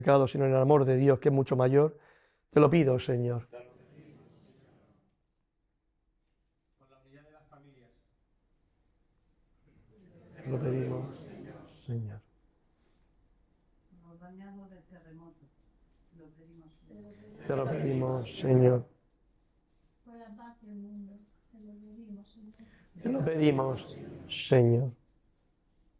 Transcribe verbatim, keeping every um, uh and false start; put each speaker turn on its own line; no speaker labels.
pecado, sino en el amor de Dios, que es mucho mayor. Te lo pido, Señor.
Por la unidad de las familias.
Te lo pedimos, Señor.
Los dañados del terremoto. Lo pedimos.
Te lo pedimos, Señor.
Por la paz del mundo, te lo pedimos, Señor.
Te lo pedimos, Señor.